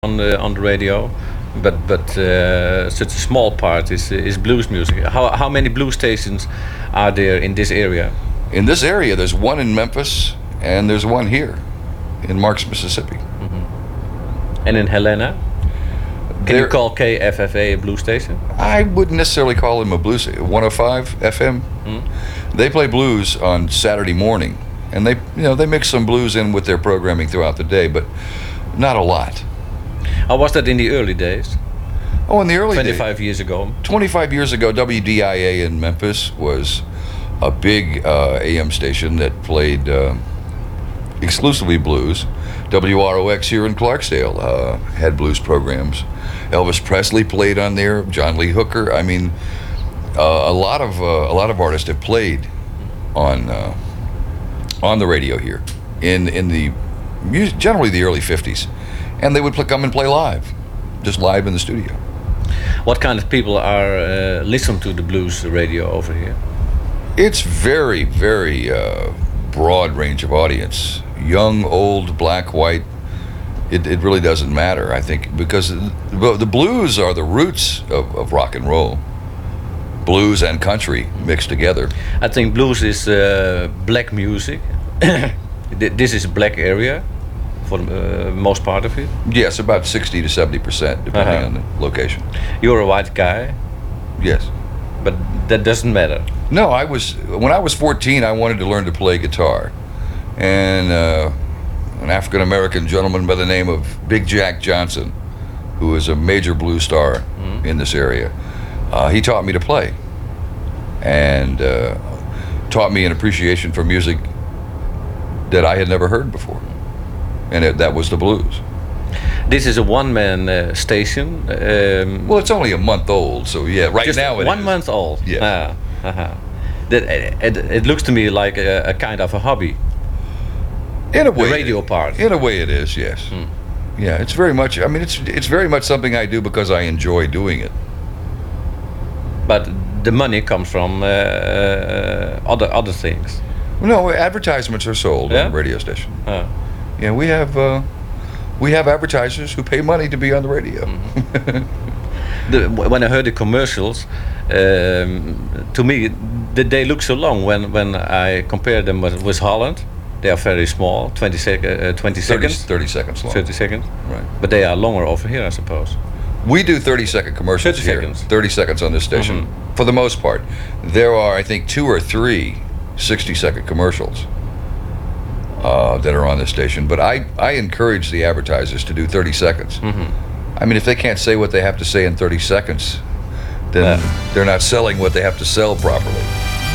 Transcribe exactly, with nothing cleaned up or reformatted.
on the on the radio, but but uh, such a small part is is blues music. How how many blues stations are there in this area? In this area, there's one in Memphis, and there's one here in Marks, Mississippi. Mm-hmm. And in Helena, can there, you call K F F A a blues station? I wouldn't necessarily call them a blues. one oh five F M. Mm. They play blues on Saturday morning, and they you know they mix some blues in with their programming throughout the day, but not a lot. How was that in the early days? Oh, in the early twenty-five days, years ago. twenty-five years ago, W D I A in Memphis was a big uh, A M station that played uh, exclusively blues. W R O X here in Clarksdale uh, had blues programs. Elvis Presley played on there. John Lee Hooker. I mean, uh, a lot of uh, a lot of artists have played on uh, on the radio here in in the music, generally the early fifties, and they would pl- come and play live, just live in the studio. What kind of people are uh, listen to the blues radio over here? It's very, very uh, broad range of audience. Young, old, black, white. It, it really doesn't matter, I think, because the, the blues are the roots of, of rock and roll. Blues and country mixed together. I think blues is uh, black music. This is a black area for the uh, most part of it. Yes, about sixty to seventy percent, depending Uh-huh. on the location. You're a white guy, Yes. but that doesn't matter. No, I was when I was fourteen. I wanted to learn to play guitar, and uh, an African American gentleman by the name of Big Jack Johnson, who is a major blues star Mm. in this area, uh, he taught me to play, and uh, taught me an appreciation for music that I had never heard before, and it, that was the blues. This is a one-man uh, station. Um, Well, it's only a month old, so yeah, right just now it one is. month old. Yeah. Ah, uh-huh. That it, it looks to me like a, a kind of a hobby. In a way, The radio part. In a way, it is. Yes. Hmm. Yeah, it's very much. I mean, it's it's very much something I do because I enjoy doing it. But the money comes from uh, uh, other other things. No, advertisements are sold Yeah? on the radio station. Uh, Yeah, we have uh, we have advertisers who pay money to be on the radio. Mm-hmm. the, when I heard the commercials, um, to me th- they look so long. When when I compare them with, with Holland, they are very small, twenty, sec- uh, twenty thirty, seconds, thirty seconds long. thirty seconds. Right. But they are longer over here, I suppose. We do thirty second commercials thirty here. seconds. thirty seconds on this station, Mhm. for the most part. There are, I think, two or three sixty second commercials uh, that are on this station. But I, I encourage the advertisers to do thirty seconds. Mm-hmm. I mean, if they can't say what they have to say in thirty seconds, then Yeah. they're not selling what they have to sell properly.